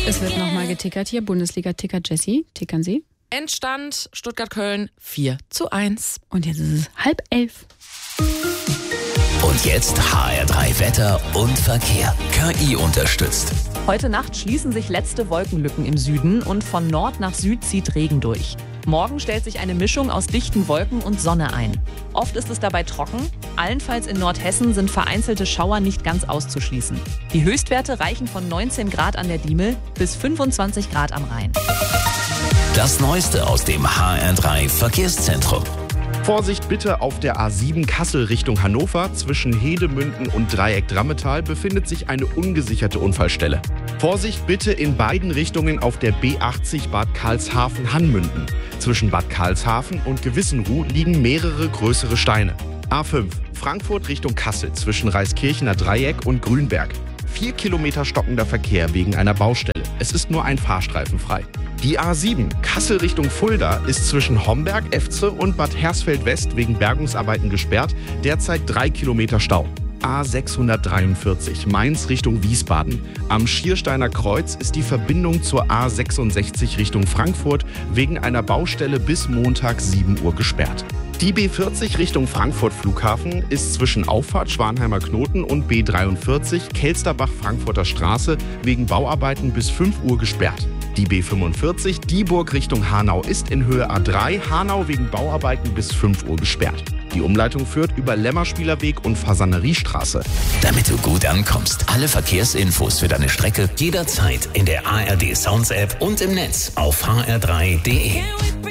Es wird nochmal getickert hier. Bundesliga-Ticker Jessie. Tickern Sie. Endstand Stuttgart-Köln 4:1. Und jetzt ist es 10:30. Und jetzt HR3 Wetter und Verkehr. KI unterstützt. Heute Nacht schließen sich letzte Wolkenlücken im Süden und von Nord nach Süd zieht Regen durch. Morgen stellt sich eine Mischung aus dichten Wolken und Sonne ein. Oft ist es dabei trocken. Allenfalls in Nordhessen sind vereinzelte Schauer nicht ganz auszuschließen. Die Höchstwerte reichen von 19 Grad an der Diemel bis 25 Grad am Rhein. Das Neueste aus dem HR3 Verkehrszentrum. Vorsicht bitte auf der A7 Kassel Richtung Hannover. Zwischen Hedemünden und Dreieck Drammetal befindet sich eine ungesicherte Unfallstelle. Vorsicht bitte in beiden Richtungen auf der B80 Bad Karlshafen-Hanmünden. Zwischen Bad Karlshafen und Gewissenruh liegen mehrere größere Steine. A5 Frankfurt Richtung Kassel zwischen Reiskirchener Dreieck und Grünberg. 4 Kilometer stockender Verkehr wegen einer Baustelle. Es ist nur ein Fahrstreifen frei. Die A7 Kassel Richtung Fulda ist zwischen Homberg, Efze und Bad Hersfeld-West wegen Bergungsarbeiten gesperrt. Derzeit 3 Kilometer Stau. A643 Mainz Richtung Wiesbaden. Am Schiersteiner Kreuz ist die Verbindung zur A66 Richtung Frankfurt wegen einer Baustelle bis Montag 7 Uhr gesperrt. Die B40 Richtung Frankfurt Flughafen ist zwischen Auffahrt Schwanheimer Knoten und B43 Kelsterbach-Frankfurter Straße wegen Bauarbeiten bis 5 Uhr gesperrt. Die B45 Dieburg Richtung Hanau ist in Höhe A3 Hanau wegen Bauarbeiten bis 5 Uhr gesperrt. Die Umleitung führt über Lämmerspielerweg und Fasaneriestraße. Damit du gut ankommst, alle Verkehrsinfos für deine Strecke jederzeit in der ARD Sounds App und im Netz auf hr3.de.